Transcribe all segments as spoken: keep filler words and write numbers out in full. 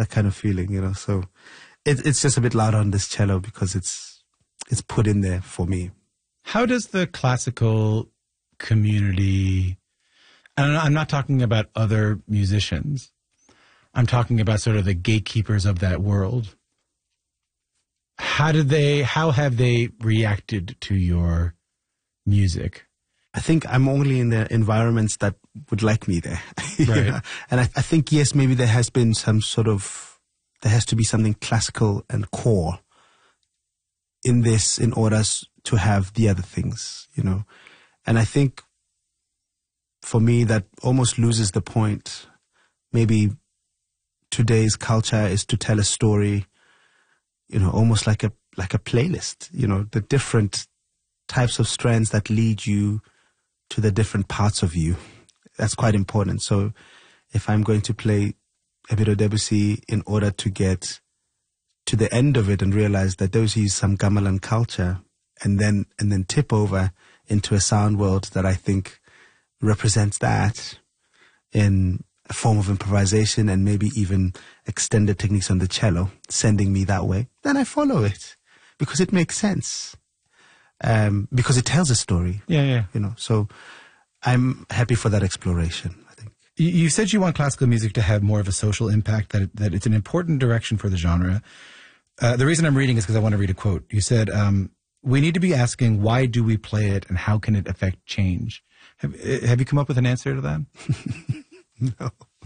that kind of feeling, you know. So it, it's just a bit louder on this cello because it's it's put in there for me. How does the classical community, and I'm not talking about other musicians, I'm talking about sort of the gatekeepers of that world. How did they, how have they reacted to your music? I think I'm only in the environments that would like me there. Right. You know? And I, I think, yes, maybe there has been some sort of, there has to be something classical and core in this in order to have the other things, you know. And I think for me that almost loses the point. Maybe today's culture is to tell a story, you know, almost like a like a playlist, you know, the different types of strands that lead you to the different parts of you. That's quite important. So if I'm going to play a bit of Debussy in order to get to the end of it and realize that Debussy is some gamelan culture, and then and then tip over into a sound world that I think represents that in a form of improvisation and maybe even extended techniques on the cello, sending me that way, then I follow it because it makes sense. Um, because it tells a story. Yeah, yeah. You know, so I'm happy for that exploration, I think. You, you said you want classical music to have more of a social impact, that, it, that it's an important direction for the genre. Uh, the reason I'm reading is because I want to read a quote. You said, um, we need to be asking, why do we play it and how can it affect change? Have, have you come up with an answer to that? No.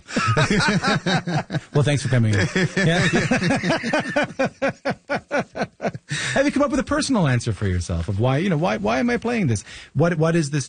Well, thanks for coming in. Yeah. Have you come up with a personal answer for yourself of why, you know, why, why am I playing this? What, what is this